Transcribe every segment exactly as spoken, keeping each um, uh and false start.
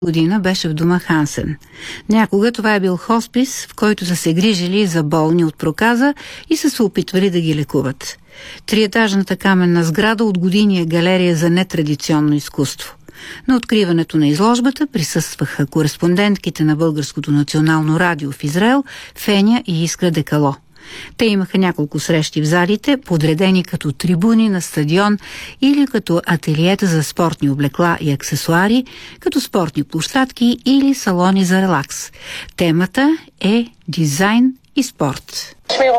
година беше в дома Хансен. Някога това е бил хоспис, в който са се грижили за болни от проказа и са се опитвали да ги лекуват. Триетажната каменна сграда от години е галерия за нетрадиционно изкуство. На откриването на изложбата присъстваха кореспондентките на Българското национално радио в Израел Феня и Искра Декало. Те имаха няколко срещи в залите, подредени като трибуни на стадион или като ателиета за спортни облекла и аксесуари, като спортни площадки или салони за релакс. Темата е дизайн и спорт.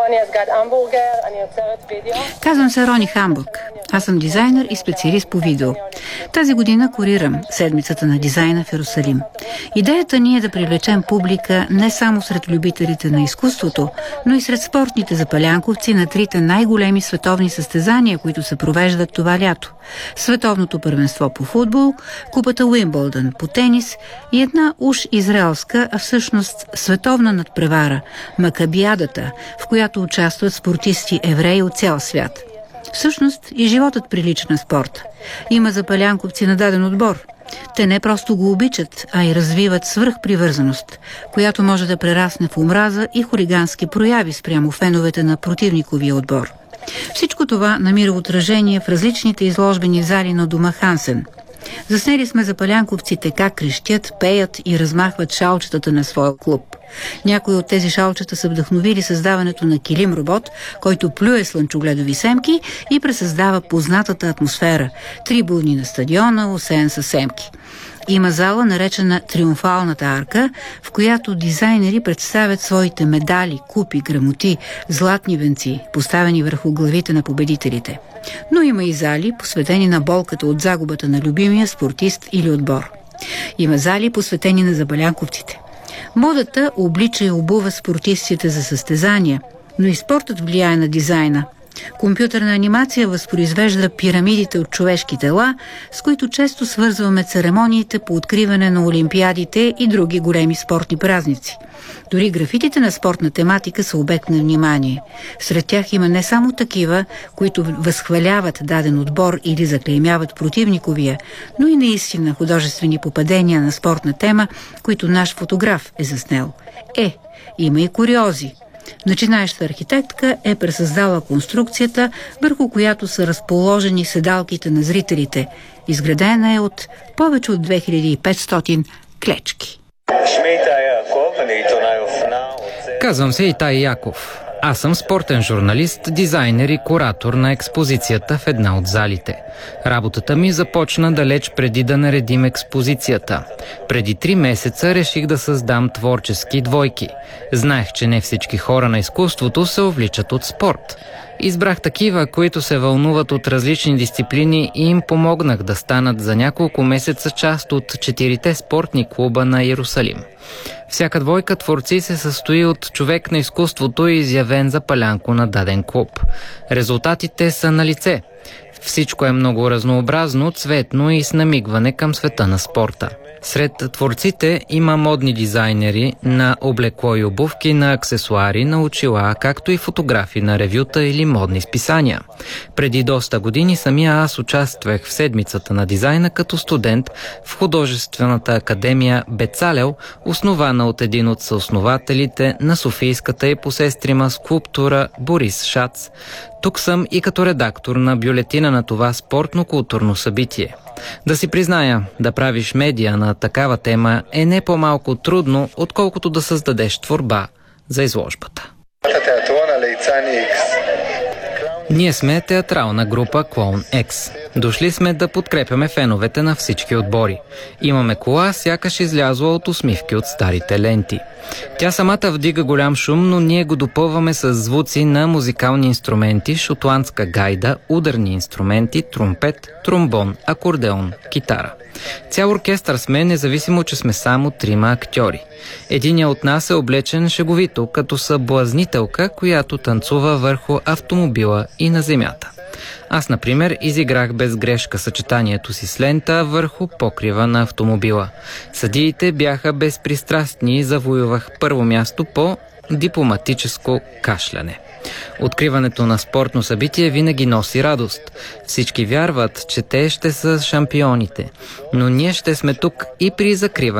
Казвам се Рони Хамбург. Аз съм дизайнер и специалист по видео. Тази година курирам седмицата на дизайна в Йерусалим. Идеята ни е да привлечем публика не само сред любителите на изкуството, но и сред спортните запалянковци на трите най-големи световни състезания, които се провеждат това лято. Световното първенство по футбол, купата Уимбълдън по тенис и една уж израелска, а всъщност световна надпревара – Макабиадата, в която участват спортисти евреи от цял свят. Всъщност и животът прилича на спорт. Има запалянковци на даден отбор. Те не просто го обичат, а и развиват свръхпривързаност, която може да прерасне в омраза и хулигански прояви спрямо феновете на противниковия отбор. Всичко това намира отражение в различните изложбени зали на дома Хансен. Заснели сме запалянковците как крещят, пеят и размахват шалчетата на своя клуб. Някои от тези шалчета са вдъхновили създаването на килим-робот, който плюе слънчогледови семки и пресъздава познатата атмосфера – трибуни на стадиона, осеян със семки. Има зала, наречена Триумфалната арка, в която дизайнери представят своите медали, купи, грамоти, златни венци, поставени върху главите на победителите. Но има и зали, посветени на болката от загубата на любимия спортист или отбор. Има зали, посветени на забалянковците. Модата облича и обува спортистите за състезания, но и спортът влияе на дизайна. Компютърна анимация възпроизвежда пирамидите от човешки тела, с които често свързваме церемониите по откриване на олимпиадите и други големи спортни празници. Дори графитите на спортна тематика са обект на внимание. Сред тях има не само такива, които възхваляват даден отбор или заклеймяват противниковия, но и наистина художествени попадения на спортна тема, които наш фотограф е заснел. Е, има и куриози. Начинаеща архитектка е пресъздала конструкцията, върху която са разположени седалките на зрителите. Изградена е от повече от две хиляди и петстотин клечки. Казвам се Итай Яков. Аз съм спортен журналист, дизайнер и куратор на експозицията в една от залите. Работата ми започна далеч преди да наредим експозицията. Преди три месеца реших да създам творчески двойки. Знаех, че не всички хора на изкуството се увличат от спорт. Избрах такива, които се вълнуват от различни дисциплини и им помогнах да станат за няколко месеца част от четирите спортни клуба на Йерусалим. Всяка двойка творци се състои от човек на изкуството и изявен запалянко на даден клуб. Резултатите са на лице. Всичко е много разнообразно, цветно и с намигване към света на спорта. Сред творците има модни дизайнери на облекло и обувки, на аксесуари, на очила, както и фотографи на ревюта или модни списания. Преди доста години самия аз участвах в седмицата на дизайна като студент в художествената академия Бецалел, основана от един от съоснователите на софийската и посестрима скулптура Борис Шац. Тук съм и като редактор на бюлетина на това спортно-културно събитие. Да си призная, да правиш медия на такава тема е не по-малко трудно, отколкото да създадеш творба за изложбата. Ние сме театрална група Клоун X. Дошли сме да подкрепяме феновете на всички отбори. Имаме кола, сякаш излязла от усмивки от старите ленти. Тя самата вдига голям шум, но ние го допълваме с звуци на музикални инструменти, шотландска гайда, ударни инструменти, тромпет, тромбон, акордеон, китара. Цял оркестър сме, независимо, че сме само трима актьори. Единият от нас е облечен шеговито, като съблазнителка, която танцува върху автомобила и на земята. Аз, например, изиграх без грешка съчетанието си с лента върху покрива на автомобила. Съдиите бяха безпристрастни и завоювах първо място по дипломатическо кашляне. Откриването на спортно събитие винаги носи радост. Всички вярват, че те ще са шампионите. Но ние ще сме тук и при закриване